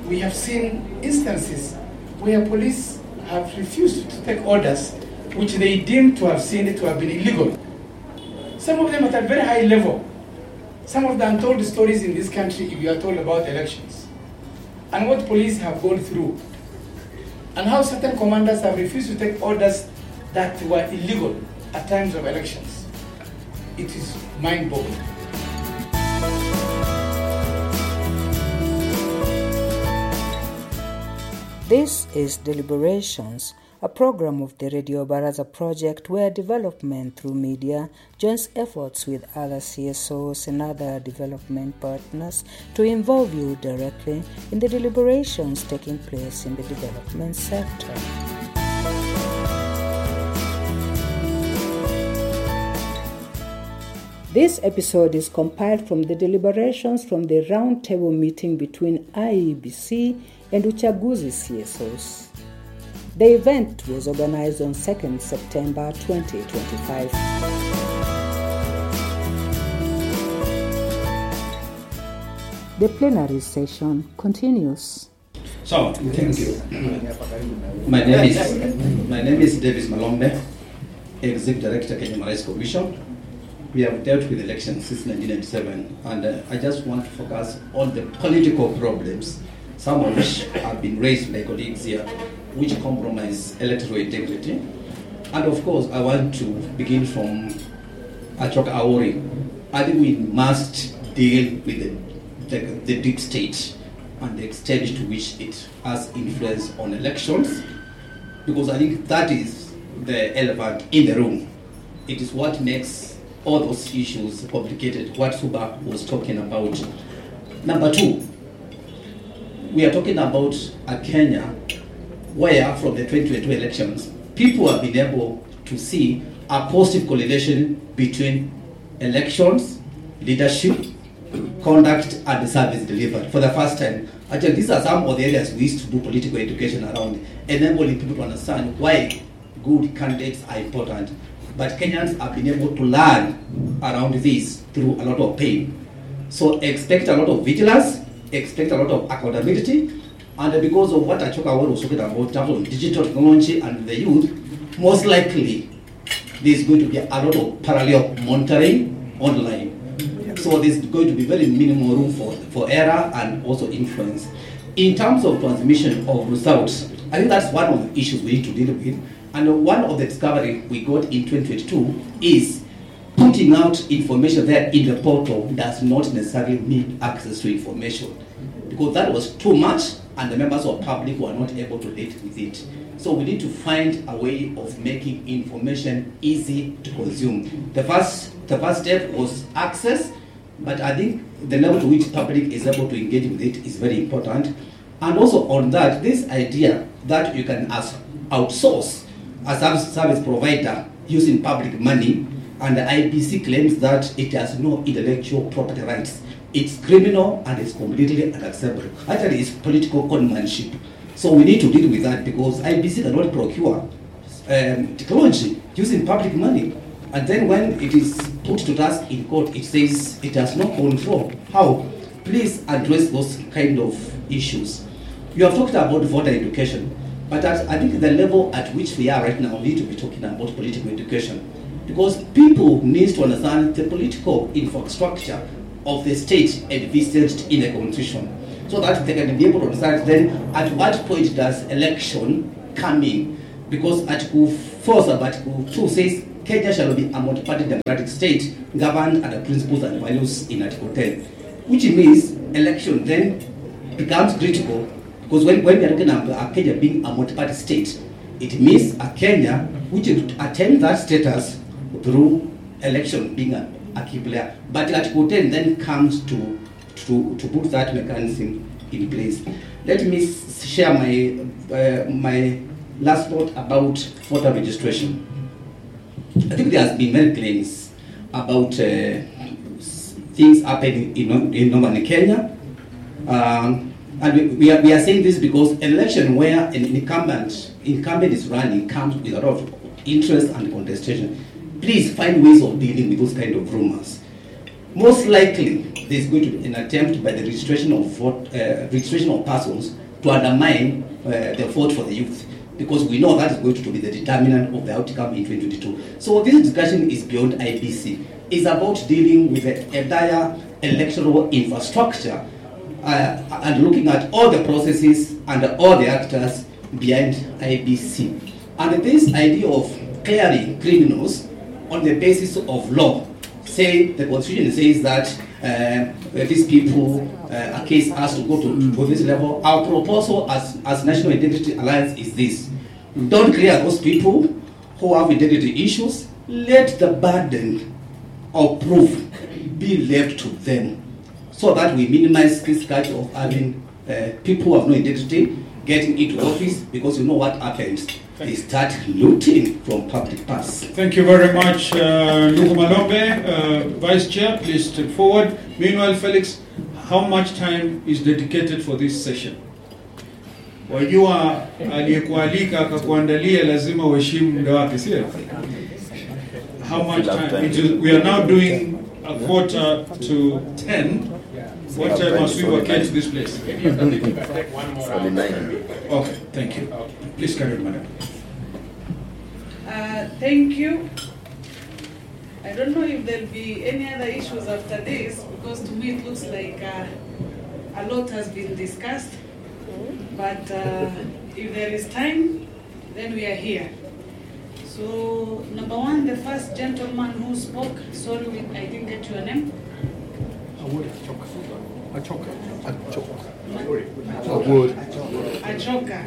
we have seen instances where police have refused to take orders which they deem to have seen it to have been illegal. Some of them at a very high level. Some of the untold stories in this country, if you are told about elections, and what police have gone through, and how certain commanders have refused to take orders that were illegal at times of elections. It is mind-boggling. This is Deliberations, a program of the Radio Baraza project where development through media joins efforts with other CSOs and other development partners to involve you directly in the deliberations taking place in the development sector. This episode is compiled from the deliberations from the roundtable meeting between IEBC and Uchaguzi CSOs. The event was organized on 2nd September 2025. The plenary session continues. So, thank you. My name is Davis Malombe, Executive Director, Kenya Human Rights Commission. We have dealt with elections since 1997, and I just want to focus on the political problems, some of which have been raised by colleagues here, which compromise electoral integrity. And of course, I want to begin from Achoka Awori. I think we must deal with the deep state and the extent to which it has influence on elections, because I think that is the elephant in the room. It is what makes all those issues complicated, what Suba was talking about. Number two, we are talking about a Kenya where from the 2022 elections, people have been able to see a positive correlation between elections, leadership, conduct, and the service delivered. For the first time, actually these are some of the areas we used to do political education around, enabling people to understand why good candidates are important. But Kenyans have been able to learn around this through a lot of pain. So expect a lot of vigilance, expect a lot of accountability, and because of what Achoka Awori was talking about in terms of digital technology and the youth, most likely there's going to be a lot of parallel monitoring online. So there's going to be very minimal room for error and also influence. In terms of transmission of results, I think that's one of the issues we need to deal with. And one of the discovery we got in 2022 is putting out information there in the portal does not necessarily mean access to information, because that was too much and the members of public were not able to relate with it. So we need to find a way of making information easy to consume. The first step was access, but I think the level to which public is able to engage with it is very important. And also on that, this idea that you can outsource a service provider using public money, and the IBC claims that it has no intellectual property rights. It's criminal and it's completely unacceptable. Actually, it's political conmanship. So we need to deal with that, because IBC cannot procure technology using public money. And then when it is put to task in court, it says it has no control. How? Please address those kind of issues. You have talked about voter education. But I think the level at which we are right now, we need to be talking about political education, because people need to understand the political infrastructure of the state envisaged in a constitution, so that they can be able to understand then at what point does election come in. Because Article 4 sub Article 2 says Kenya shall be a multi-party democratic state governed under principles and values in Article 10, which means election then becomes critical. Because when we are talking about Kenya being a multi-party state, it means a Kenya which will attain that status through election being a key player. But Article 10 then comes to put that mechanism in place. Let me share my last thought about voter registration. I think there has been many claims about things happening in northern Kenya. And we are saying this because an election where an incumbent is running comes with a lot of interest and contestation. Please find ways of dealing with those kind of rumors. Most likely, there's going to be an attempt by the registration of persons to undermine the vote for the youth, because we know that is going to be the determinant of the outcome in 2022. So this discussion is beyond IBC. It's about dealing with the entire electoral infrastructure and looking at all the processes and all the actors behind IBC. And this idea of clearing criminals on the basis of law, say the Constitution says that these people, a case has to go to this level. Our proposal as National Identity Alliance is this: don't clear those people who have identity issues. Let the burden of proof be left to them, so that we minimize this kind of having people who have no identity getting into office, because you know what happens. They start looting from public purse. Thank you very much, Ndugu Malombe. Vice Chair, please step forward. Meanwhile, Felix, how much time is dedicated for this session? Wajua aliyekualika akakuandalia lazima uheshimu muda wake, sio? How much time? We are now doing a 9:45. What time must we vacate this place? Okay, thank you. Please carry on, madam. Thank you. I don't know if there'll be any other issues after this, because to me it looks like a lot has been discussed. But if there is time, then we are here. So, number one, the first gentleman who spoke, sorry, I didn't get your name. Achoka.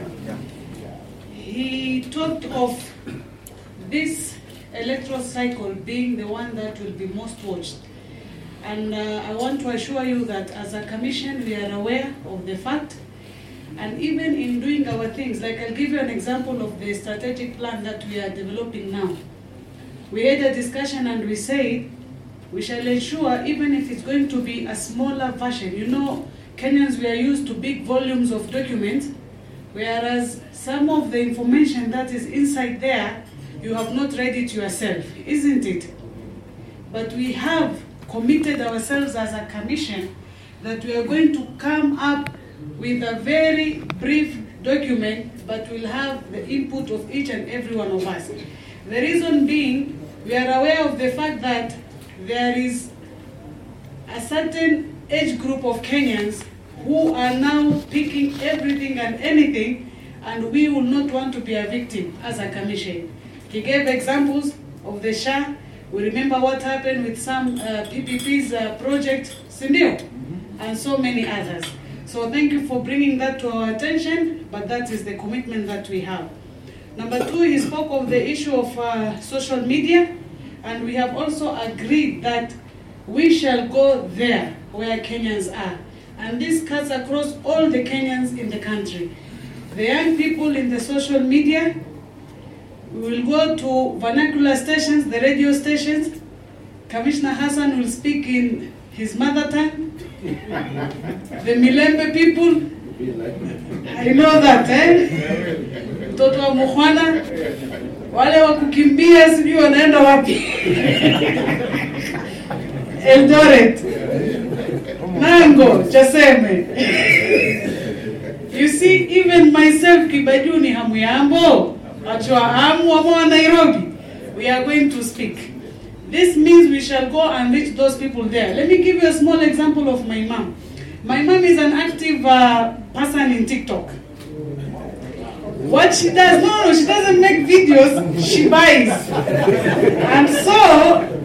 He talked of this electoral cycle being the one that will be most watched. And I want to assure you that as a commission, we are aware of the fact. And even in doing our things, like I'll give you an example of the strategic plan that we are developing now. We had a discussion and we said, we shall ensure, even if it's going to be a smaller version, you know, Kenyans, we are used to big volumes of documents, whereas some of the information that is inside there, you have not read it yourself, isn't it? But we have committed ourselves as a commission that we are going to come up with a very brief document, but we'll have the input of each and every one of us. The reason being, we are aware of the fact that there is a certain age group of Kenyans who are now picking everything and anything, and we will not want to be a victim as a commission. He gave examples of the SHA. We remember what happened with some PPP's project, Sindio, and so many others. So thank you for bringing that to our attention, but that is the commitment that we have. Number two, he spoke of the issue of social media, and we have also agreed that we shall go there where Kenyans are. And this cuts across all the Kenyans in the country. The young people in the social media, we will go to vernacular stations, the radio stations. Commissioner Hassan will speak in his mother tongue. The Milembe people, I know that, Mtoto wa Mukhwana, wale wa kukimbia sijui wanaenda wapi. Eldoret, Nango, Chaseme. You see, even myself, Kibajuni Hamuyambo, Achwa Hamu wa Nairobi, we are going to speak. This means we shall go and reach those people there. Let me give you a small example of my mom. My mom is an active person in TikTok. What she does, no, she doesn't make videos, she buys. And so,